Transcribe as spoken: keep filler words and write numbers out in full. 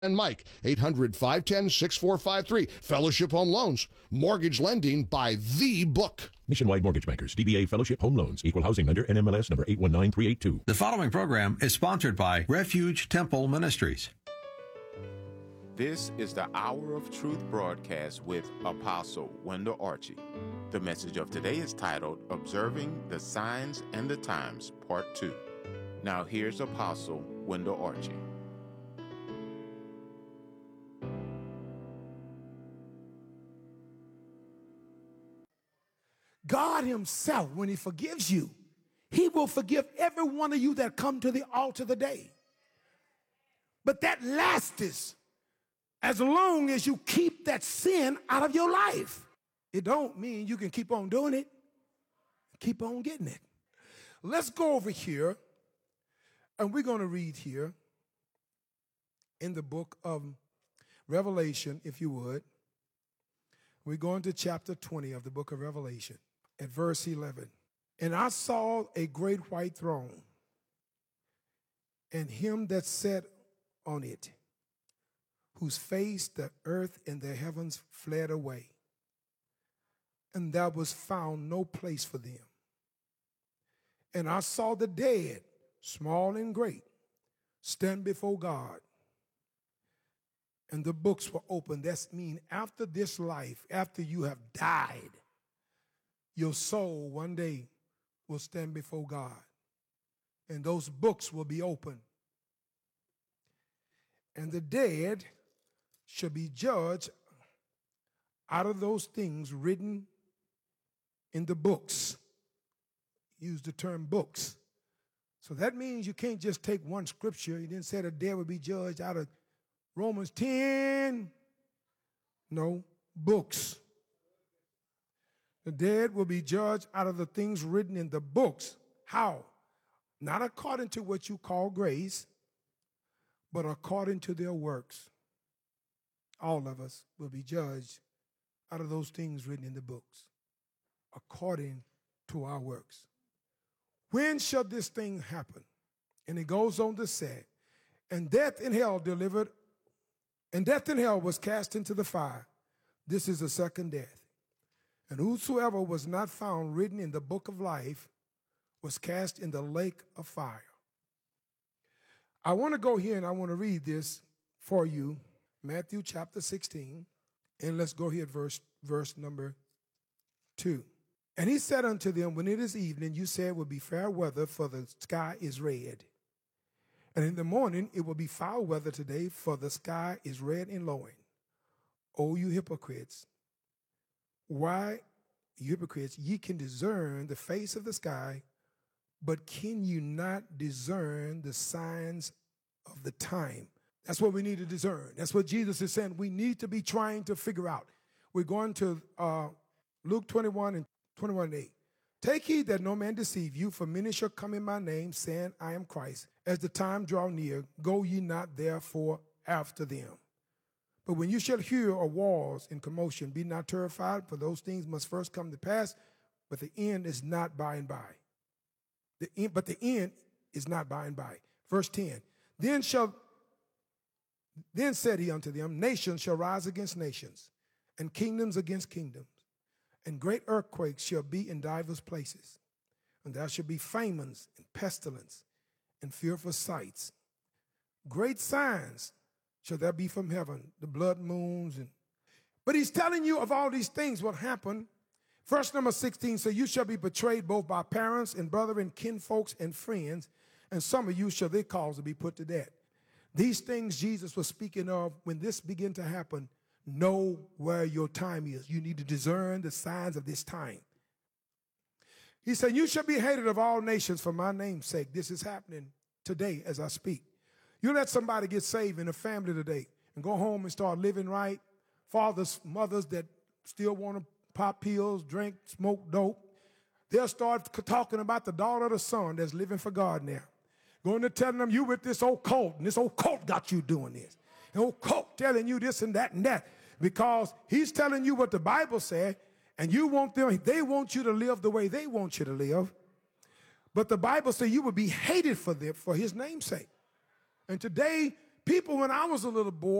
And Mike, eight hundred, five one zero, six four five three. Fellowship Home Loans. Mortgage lending by the book. Nationwide Mortgage Bankers, D B A Fellowship Home Loans, Equal Housing Lender, N M L S number eight one nine three eight two. The following program is sponsored by Refuge Temple Ministries. This is the Hour of Truth broadcast with Apostle Wendell Archie. The message of today is titled, Observing the Signs and the Times, Part two. Now here's Apostle Wendell Archie. God himself, when he forgives you, he will forgive every one of you that come to the altar today. But that lasts as long as you keep that sin out of your life. It don't mean you can keep on doing it. Keep on getting it. Let's go over here, and we're going to read here in the book of Revelation, if you would. We're going to chapter twenty of the book of Revelation. At verse eleven, and I saw a great white throne, and him that sat on it, whose face the earth and the heavens fled away, and there was found no place for them. And I saw the dead, small and great, stand before God, and the books were opened. That means after this life, after you have died, your soul one day will stand before God, and those books will be open. And the dead shall be judged out of those things written in the books. Use the term books. So that means you can't just take one scripture. He didn't say the dead will be judged out of Romans ten. No, books. The dead will be judged out of the things written in the books. How? Not according to what you call grace, but according to their works. All of us will be judged out of those things written in the books, according to our works. When shall this thing happen? And it goes on to say, and death and hell delivered, and death and hell was cast into the fire. This is the second death. And whosoever was not found written in the book of life was cast in the lake of fire. I want to go here and I want to read this for you. Matthew chapter sixteen. And let's go here at verse, verse number two. And he said unto them, when it is evening, you say it will be fair weather, for the sky is red. And in the morning it will be foul weather today, for the sky is red and lowing. O you hypocrites! Why, you hypocrites, ye can discern the face of the sky, but can you not discern the signs of the time? That's what we need to discern. That's what Jesus is saying. We need to be trying to figure out. We're going to uh, Luke twenty-one and twenty-one and eight. Take heed that no man deceive you, for many shall come in my name, saying, I am Christ. As the time draw near, go ye not therefore after them. But when you shall hear of wars and commotion, be not terrified, for those things must first come to pass, but the end is not by and by. The end, but the end is not by and by. Verse ten, then shall, then said he unto them, nations shall rise against nations, and kingdoms against kingdoms, and great earthquakes shall be in divers places, and there shall be famines and pestilence and fearful sights. Great signs shall there be from heaven, the blood moons. And but he's telling you of all these things what happen. Verse number sixteen, so you shall be betrayed both by parents and brethren, kinfolks and friends, and some of you shall they cause to be put to death. These things Jesus was speaking of, when this begin to happen, know where your time is. You need to discern the signs of this time. He said, you shall be hated of all nations for my name's sake. This is happening today as I speak. You let somebody get saved in a family today and go home and start living right. Fathers, mothers that still want to pop pills, drink, smoke dope. They'll start talking about the daughter or the son that's living for God now. Going to telling them, you with this old cult, and this old cult got you doing this. The old cult telling you this and that and that. Because he's telling you what the Bible said, and you want them, they want you to live the way they want you to live. But the Bible says you will be hated for them, for his name's sake. And today, people, when I was a little boy,